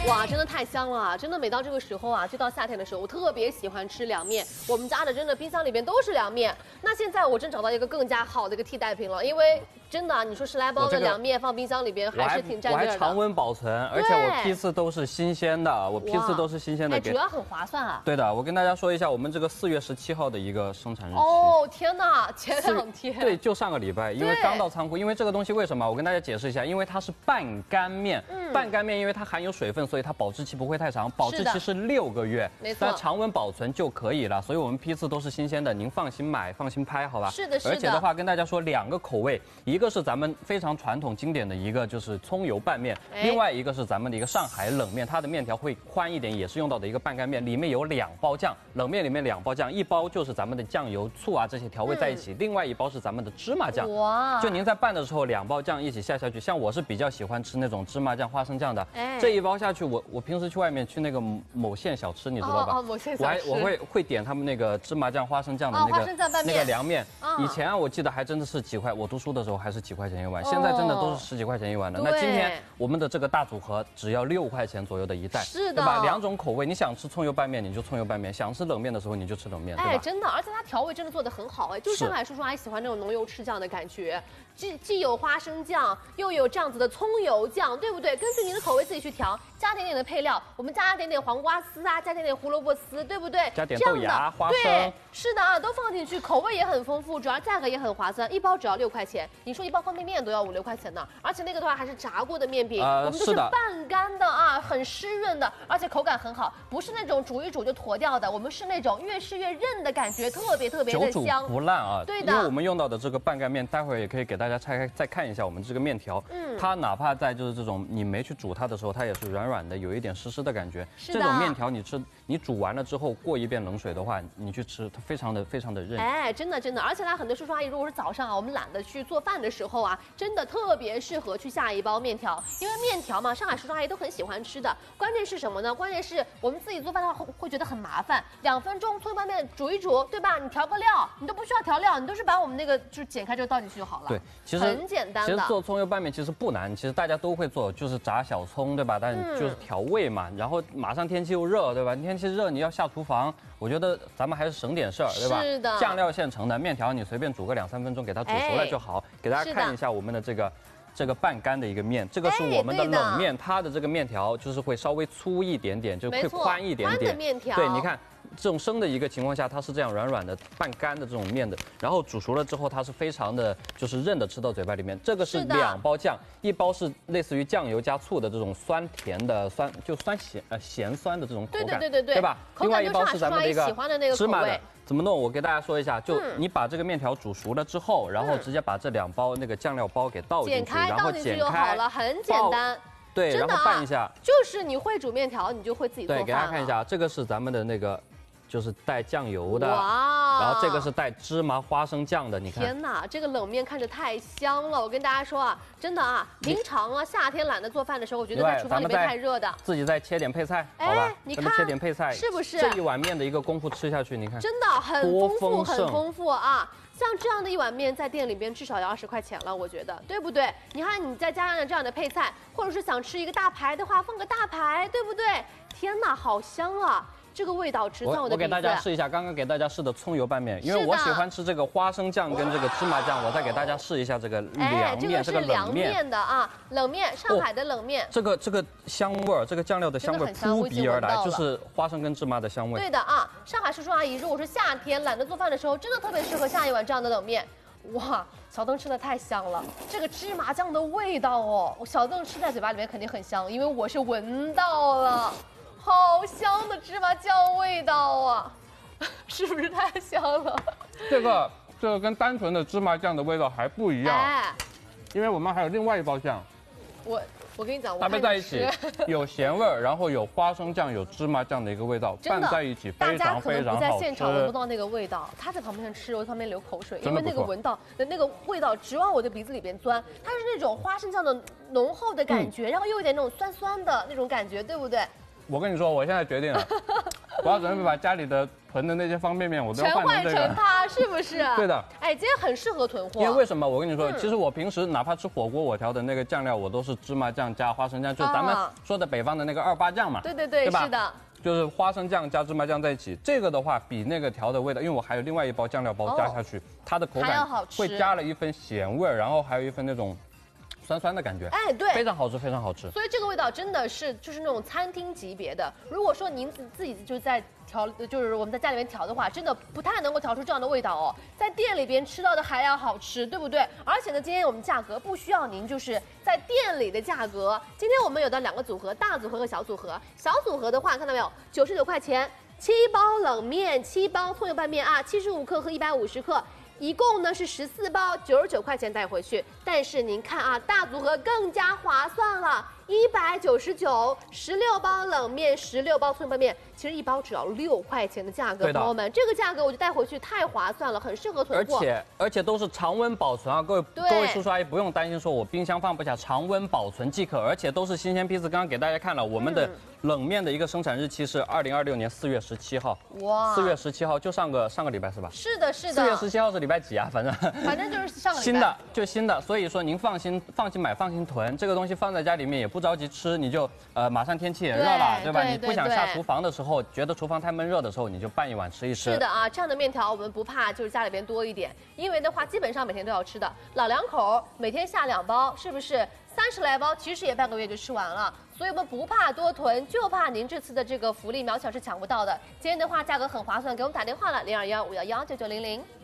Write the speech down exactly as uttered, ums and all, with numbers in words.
哇，真的太香了啊！真的每到这个时候啊，就到夏天的时候，我特别喜欢吃凉面。我们家的真的冰箱里边都是凉面。那现在我真找到一个更加好的一个替代品了，因为真的啊，你说十来包的凉面放冰箱里边还是挺占地儿的。 我还常温保存，而且我批次都是新鲜的，我批次都是新鲜的。 哎，主要很划算啊。 对的，我跟大家说一下我们这个四月十七号的一个生产日期。 哦，天哪，前两天。 对，就上个礼拜，因为刚到仓库，因为这个东西为什么？我跟大家解释一下，因为它是半干面，嗯、半干面因为它含有水分，所以它保质期不会太长，保质期是六个月， 没错， 但常温保存就可以了。所以我们批次都是新鲜的，您放心买，放心拍，好吧？ 是的，是的。 而且的话，跟大家说两个口味，一个是咱们非常传统经典的一个就是葱油拌面，哎、另外一个是咱们的一个上海冷面，它的面条会宽一点，也是用到的一个半干面，里面有两包酱，冷面里面两包酱，一包就是咱们的酱油、醋啊这些调味在一起，嗯、另外一包是咱们的芝麻酱。哇！就您在拌的时候，两包酱一起下下去，像我是比较喜欢吃那种芝麻酱、花生酱的，哎、这一包下去，我我平时去外面去那个某县小吃，你知道吧？ 哦，哦某县小吃。 我还我会会点他们那个芝麻酱、花生酱的那个、 哦、 那个凉面。哦、以前啊，我记得还真的是几块，我读书的时候还是几块钱一碗，哦、现在真的都是十几块钱一碗的。那今天我们的这个大组合只要六块钱左右的一袋， 是的， 对吧？两种口味，你想吃葱油拌面你就葱油拌面，想吃冷面的时候你就吃冷面，对吧？ 哎，真的，而且它调味真的做得很好，哎，就是上海叔叔阿姨喜欢那种浓油赤酱的感觉，既既有花生酱，又有这样子的葱油酱，对不对？根据您的口味自己去调，加点点的配料，我们加点点黄瓜丝啊，加点点胡萝卜丝，对不对？ 加点豆芽、花生， 对，是的啊，都放进去，口味也很丰富，主要价格也很划算，一包只要六块钱。你说一包方便面都要五六块钱呢，而且那个的话还是炸过的面饼，呃、我们都是半干的啊，很湿润的，而且口感很好，不是那种煮一煮就坨掉的，我们是那种越吃越韧的感觉，特别特别的香， 久煮不烂啊。 对的， 因为我们用到的这个半干面，待会儿也可以给大家拆开再看一下我们这个面条，嗯，它哪怕在就是这种你没去煮它的时候，它也是软软的，有一点湿湿的感觉。 是的， 这种面条你吃，你煮完了之后过一遍冷水的话，你去吃它非常的非常的韧。 哎，真的真的，而且呢，很多叔叔阿姨如果是早上啊，我们懒得去做饭的时候啊，真的特别适合去下一包面条，因为面条嘛，上海叔叔阿姨都很喜欢吃的。关键是什么呢？关键是我们自己做饭的话会会觉得很麻烦，两分钟葱油拌面煮一煮，对吧？你调个料，你都不需要调料，你都是把我们那个就是剪开之后倒进去就好了。 对，其实很简单的。 其实做葱油拌面其实不难，其实大家都会做，就是炸小葱，对吧？但就是调味嘛。嗯、然后马上天气又热，对吧？天气热你要下厨房，我觉得咱们还是省点事儿，对吧？ 是的。 酱料现成的，面条你随便煮个两三分钟给它煮熟了就好。哎、给大家看一下我们的这个。这个半干的一个面，这个是我们的冷面，它的这个面条就是会稍微粗一点点，就会宽一点点。 宽的面条。 对，你看这种生的一个情况下，它是这样软软的半干的这种面的，然后煮熟了之后，它是非常的就是韧的，吃到嘴巴里面。这个是两包酱，一包是类似于酱油加醋的这种酸甜的酸，就酸咸呃咸酸的这种口感， 对对对对对吧？另外一包是咱们的一个芝麻的。怎么弄？我给大家说一下，就你把这个面条煮熟了之后，然后直接把这两包那个酱料包给倒进去，然后剪开就好了，很简单。 对，然后拌一下。 就是你会煮面条，你就会自己做饭。 对，给大家看一下，这个是咱们的那个。就是带酱油的，哇！然后这个是带芝麻花生酱的，你看。 天哪，这个冷面看着太香了！我跟大家说啊，真的啊，平常啊夏天懒得做饭的时候，我觉得在厨房里面太热的， 自己再切点配菜，好吧？ 你看， 切点配菜， 是不是？ 这一碗面的一个功夫吃下去，你看， 真的很丰富，很丰富啊！像这样的一碗面，在店里边至少要二十块钱了，我觉得，对不对？你看，你再加上这样的配菜，或者是想吃一个大排的话，放个大排，对不对？天哪，好香啊！这个味道直窜我的鼻子。我给大家试一下，刚刚给大家试的葱油拌面，因为我喜欢吃这个花生酱跟这个芝麻酱，我再给大家试一下这个凉面， 哎、这个是凉面的啊，冷面，上海的冷面。 哦、这个这个香味儿，这个酱料的香味扑鼻而来，就是花生跟芝麻的香味。 对的啊，上海叔叔阿姨，如果是夏天懒得做饭的时候，真的特别适合下一碗这样的冷面。哇，小邓吃的太香了，这个芝麻酱的味道哦，小邓吃在嘴巴里面肯定很香，因为我是闻到了。好香的芝麻酱味道啊，是不是太香了？ 这个这个跟单纯的芝麻酱的味道还不一样，哎、因为我们还有另外一包酱。 我我跟你讲， 搭配在一起有咸味儿，然后有花生酱、有芝麻酱的一个味道，拌在一起非常非常好吃。大家可能不在现场闻不到那个味道，他在旁边吃，我在旁边流口水，因为那个闻到的那个味道直往我的鼻子里边钻，它是那种花生酱的浓厚的感觉，嗯、然后又有点那种酸酸的那种感觉，对不对？ 我跟你说，我现在决定了， 我要准备把家里的囤的那些方便面，我都要全换换成这个。 成它，是不是？ 对的。 哎，今天很适合囤货。 因为为什么？我跟你说， 嗯其实我平时哪怕吃火锅，我调的那个酱料，我都是芝麻酱加花生酱，就是咱们说的北方的那个二八酱嘛。 对对对， 对吧是的。 就是花生酱加芝麻酱在一起，这个的话比那个调的味道，因为我还有另外一包酱料包加下去，它的口还要感好吃会加了一份咸味儿，然后还有一份那种酸酸的感觉， 哎，对， 非常好吃，非常好吃。 所以这个味道真的是就是那种餐厅级别的。如果说您自自己就在调，就是我们在家里面调的话，真的不太能够调出这样的味道哦。在店里边吃到的还要好吃，对不对？而且呢，今天我们价格不需要您就是在店里的价格。今天我们有的两个组合，大组合和小组合。小组合的话，看到没有，九十九块钱，七包冷面，七包葱油拌面啊，七十五克和一百五十克。一共呢是十四包，九十九块钱带回去。但是您看啊，大组合更加划算了，一百九十九，十六包冷面，十六包葱油拌面，其实一包只要六块钱的价格，朋友们，这个价格我就带回去太划算了，很适合囤货。 而且而且都是常温保存啊，各位各位叔叔阿姨不用担心说我冰箱放不下，常温保存即可，而且都是新鲜批次。刚刚给大家看了我们的冷面的一个生产日期是二零二六年四月十七号，哇，四月十七号就上个上个礼拜是吧？ 是的，是的。 四月十七号是礼拜几啊？反正反正就是上个礼拜。 新的就新的，所以说您放心放心买放心囤，这个东西放在家里面也不着急吃，你就呃马上天气也热了，对吧？你不想下厨房的时候，觉得厨房太闷热的时候，你就拌一碗吃一吃。 是的啊，这样的面条我们不怕，就是家里边多一点，因为的话基本上每天都要吃的，老两口每天下两包，是不是？三十来包，其实也半个月就吃完了，所以我们不怕多囤，就怕您这次的这个福利秒抢是抢不到的。今天的话价格很划算，给我们打电话了，零二幺五幺幺九九零零。